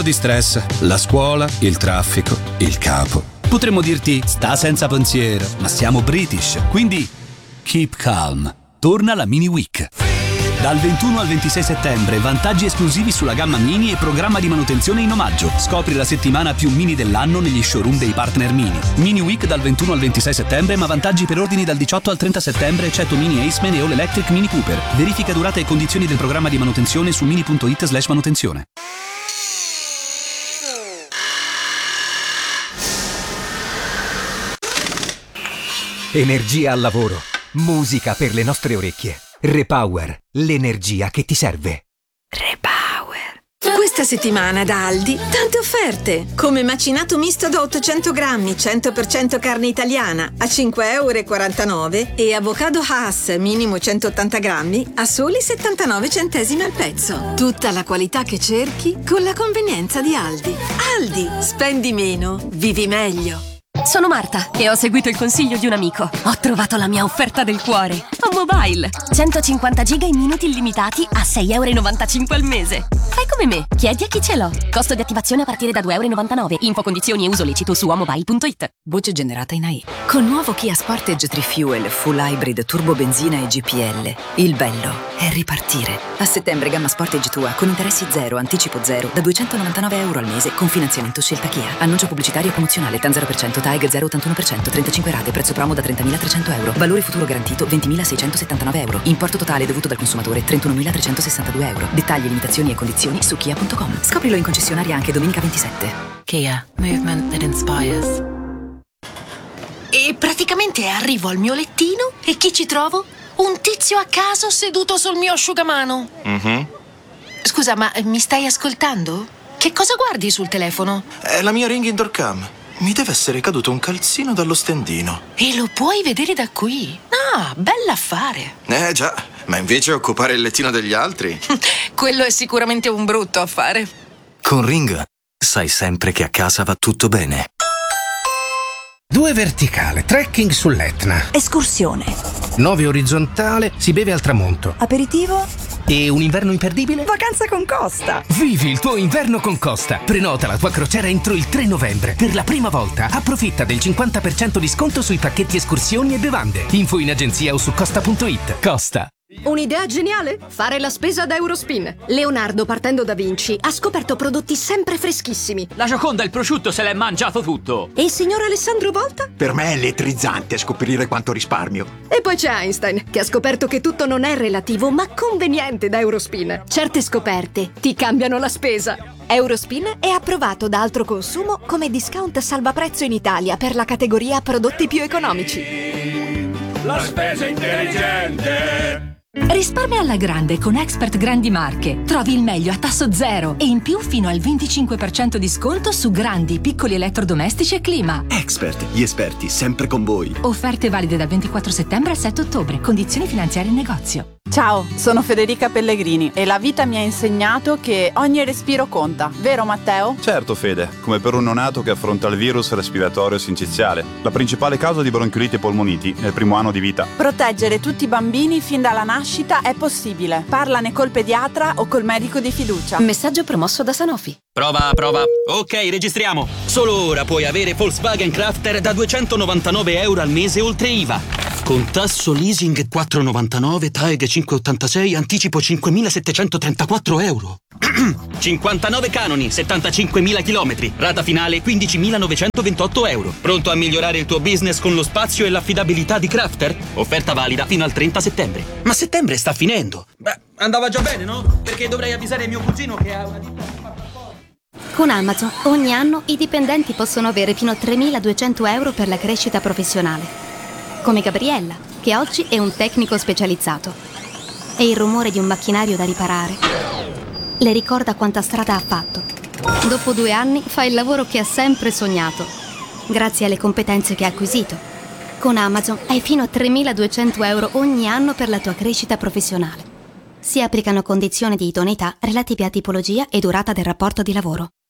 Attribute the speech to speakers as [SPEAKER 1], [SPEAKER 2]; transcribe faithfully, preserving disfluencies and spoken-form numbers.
[SPEAKER 1] di stress, la scuola, il traffico, il capo. Potremmo dirti sta senza pensiero, ma siamo British, quindi keep calm. Torna la Mini Week. Dal ventuno al ventisei settembre, vantaggi esclusivi sulla gamma Mini e programma di manutenzione in omaggio. Scopri la settimana più Mini dell'anno negli showroom dei partner Mini. Mini Week dal ventuno al ventisei settembre, ma vantaggi per ordini dal diciotto al trenta settembre, eccetto Mini Aceman e All Electric Mini Cooper. Verifica durata e condizioni del programma di manutenzione su mini punto it slash manutenzione.
[SPEAKER 2] Energia al lavoro, musica per le nostre orecchie. Repower, l'energia che ti serve.
[SPEAKER 3] Repower. Questa settimana da Aldi, tante offerte. Come macinato misto da ottocento grammi, cento per cento carne italiana a cinque e quarantanove euro e avocado Hass minimo centottanta grammi a soli settantanove centesimi al pezzo. Tutta la qualità che cerchi con la convenienza di Aldi. Aldi, spendi meno, vivi meglio.
[SPEAKER 4] Sono Marta e ho seguito il consiglio di un amico. Ho trovato la mia offerta del cuore. A Mobile. centocinquanta giga in minuti illimitati a sei e novantacinque euro al mese. Fai come me, chiedi a chi ce l'ho. Costo di attivazione a partire da due e novantanove euro. Info, condizioni e uso lecito su amobile punto it.
[SPEAKER 5] Voce generata in A I. Con nuovo Kia Sportage tre Fuel, Full Hybrid, Turbo Benzina e G P L. Il bello è ripartire. A settembre gamma Sportage tua con interessi zero, anticipo zero, da duecentonovantanove euro al mese con finanziamento scelta Kia. Annuncio pubblicitario promozionale T A N zero per cento, T A E G zero virgola ottantuno per cento, trentacinque rate, prezzo promo da trentamilatrecento euro. Valore futuro garantito ventimilaseicentosettantanove euro. Importo totale dovuto dal consumatore trentunomilatrecentosessantadue euro. Dettagli, limitazioni e condizioni su kia punto com. Scoprilo in concessionaria anche domenica ventisette. Kia, movement that inspires.
[SPEAKER 6] E praticamente arrivo al mio lettino e chi ci trovo? Un tizio a caso seduto sul mio asciugamano.
[SPEAKER 7] Mm-hmm.
[SPEAKER 6] Scusa, ma mi stai ascoltando? Che cosa guardi sul telefono?
[SPEAKER 7] È la mia Ring Indoor Cam. Mi deve essere caduto un calzino dallo stendino.
[SPEAKER 6] E lo puoi vedere da qui? Ah, bell'affare.
[SPEAKER 7] Eh già, ma invece occupare il lettino degli altri?
[SPEAKER 6] Quello è sicuramente un brutto affare.
[SPEAKER 8] Con Ring sai sempre che a casa va tutto bene.
[SPEAKER 9] Due verticale, trekking sull'Etna.
[SPEAKER 10] Escursione.
[SPEAKER 9] Nove orizzontale, si beve al tramonto.
[SPEAKER 10] Aperitivo.
[SPEAKER 9] E un inverno imperdibile?
[SPEAKER 10] Vacanza con Costa.
[SPEAKER 9] Vivi il tuo inverno con Costa. Prenota la tua crociera entro il tre novembre. Per la prima volta approfitta del cinquanta per cento di sconto sui pacchetti escursioni e bevande. Info in agenzia o su costa punto it. Costa.
[SPEAKER 11] Un'idea geniale? Fare la spesa da Eurospin. Leonardo, partendo da Vinci, ha scoperto prodotti sempre freschissimi.
[SPEAKER 12] La Gioconda, il prosciutto, se l'è mangiato tutto.
[SPEAKER 11] E il signor Alessandro Volta?
[SPEAKER 13] Per me è elettrizzante scoprire quanto risparmio.
[SPEAKER 11] E poi c'è Einstein, che ha scoperto che tutto non è relativo, ma conveniente da Eurospin. Certe scoperte ti cambiano la spesa. Eurospin è approvato da Altro Consumo come discount salvaprezzo in Italia per la categoria prodotti più economici.
[SPEAKER 14] La spesa intelligente.
[SPEAKER 15] Risparmia alla grande con Expert Grandi Marche. Trovi il meglio a tasso zero e in più fino al venticinque per cento di sconto su grandi, piccoli elettrodomestici e clima.
[SPEAKER 16] Expert, gli esperti sempre con voi.
[SPEAKER 15] Offerte valide dal ventiquattro settembre al sette ottobre. Condizioni finanziarie in negozio.
[SPEAKER 17] Ciao, sono Federica Pellegrini e la vita mi ha insegnato che ogni respiro conta. Vero Matteo?
[SPEAKER 18] Certo Fede, come per un neonato che affronta il virus respiratorio sinciziale, la principale causa di bronchiolite e polmoniti nel primo anno di vita.
[SPEAKER 17] Proteggere tutti i bambini fin dalla nascita è possibile. Parlane col pediatra o col medico di fiducia.
[SPEAKER 15] Messaggio promosso da Sanofi.
[SPEAKER 12] Prova, prova. Ok, registriamo. Solo ora puoi avere Volkswagen Crafter da duecentonovantanove euro al mese oltre I V A. Con tasso leasing quattro virgola novantanove, T A E G cinque virgola ottantasei, anticipo cinquemilasettecentotrentaquattro euro. cinquantanove canoni, settantacinquemila chilometri, rata finale quindicimilanovecentoventotto euro. Pronto a migliorare il tuo business con lo spazio e l'affidabilità di Crafter? Offerta valida fino al trenta settembre. Ma settembre sta finendo. Beh, andava già bene, no? Perché dovrei avvisare mio cugino che ha una ditta.
[SPEAKER 19] Con Amazon ogni anno i dipendenti possono avere fino a tremiladuecento euro per la crescita professionale. Come Gabriella, che oggi è un tecnico specializzato. E il rumore di un macchinario da riparare le ricorda quanta strada ha fatto. Dopo due anni fa il lavoro che ha sempre sognato, grazie alle competenze che ha acquisito. Con Amazon hai fino a tremiladuecento euro ogni anno per la tua crescita professionale. Si applicano condizioni di idoneità relative a tipologia e durata del rapporto di lavoro.